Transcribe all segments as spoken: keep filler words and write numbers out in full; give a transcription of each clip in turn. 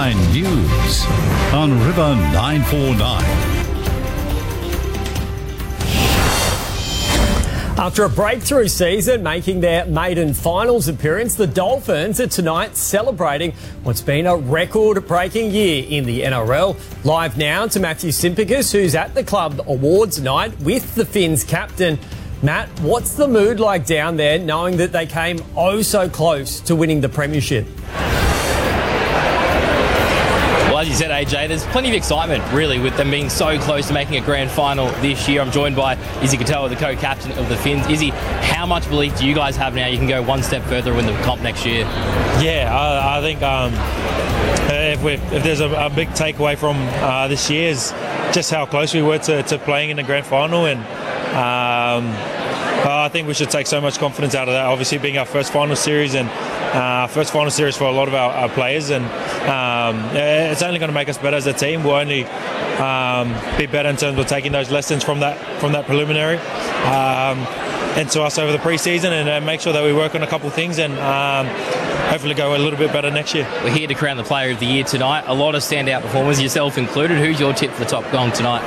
Nine News on River nine four nine. After a breakthrough season, making their maiden finals appearance, the Dolphins are tonight celebrating what's been a record-breaking year in the N R L. Live now to Matthew Simpicus, who's at the club awards night with the Finns captain. Matt, what's the mood like down there, knowing that they came oh so close to winning the premiership? Well, as you said, A J, there's plenty of excitement, really, with them being so close to making a grand final this year. I'm joined by Izzy Katoa, the co-captain of the Finns. Izzy, how much belief do you guys have now you can go one step further and win the comp next year? Yeah, I, I think um, if, we if there's a, a big takeaway from uh, this year is just how close we were to, to playing in the grand final, and um, I think we should take so much confidence out of that. Obviously, being our first final series and uh, first final series for a lot of our, our players, and um, it's only going to make us better as a team. We'll only um, be better in terms of taking those lessons from that from that preliminary um, into us over the pre-season, and uh, make sure that we work on a couple of things and um, hopefully go a little bit better next year. We're here to crown the Player of the Year tonight. A lot of standout performers, yourself included. Who's your tip for the top gong tonight?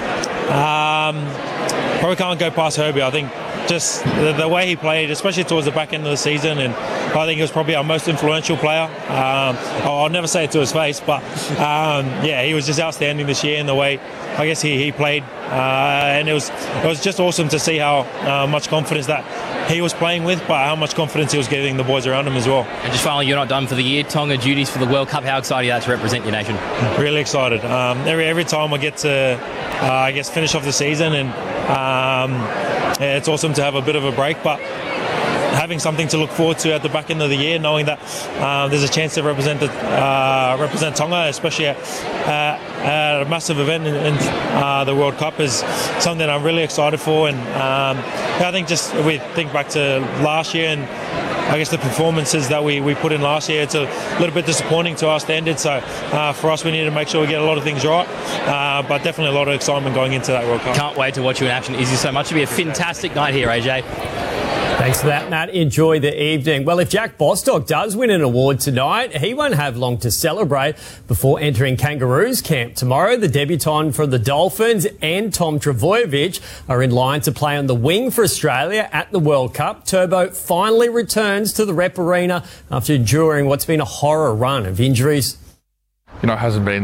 Um, probably can't go past Herbie. I think just the, the way he played, especially towards the back end of the season, and I think he was probably our most influential player. Um, I'll never say it to his face, but um, yeah, he was just outstanding this year in the way I guess he, he played, uh, and it was it was just awesome to see how uh, much confidence that he was playing with, but how much confidence he was giving the boys around him as well. And just finally, you're not done for the year. Tonga duties for the World Cup. How excited are you to represent your nation? Really excited. Um, every every time I get to, uh, I guess, finish off the season, and um, yeah, it's awesome to have a bit of a break, but having something to look forward to at the back end of the year, knowing that uh, there's a chance to represent the, uh, represent Tonga, especially at, uh, at a massive event in, in uh, the World Cup, is something I'm really excited for. And um, I think just if we think back to last year and I guess the performances that we, we put in last year, it's a little bit disappointing to our standards. So uh, for us, we need to make sure we get a lot of things right, uh, but definitely a lot of excitement going into that World Cup. Can't wait to watch you in action, Izzy, so much. It'll be a fantastic night here, A J. Thanks for that, Matt. Enjoy the evening. Well, if Jack Bostock does win an award tonight, he won't have long to celebrate before entering Kangaroos camp tomorrow. The debutant for the Dolphins and Tom Trbojevic are in line to play on the wing for Australia at the World Cup. Turbo finally returns to the Rep Arena after enduring what's been a horror run of injuries. You know, it hasn't been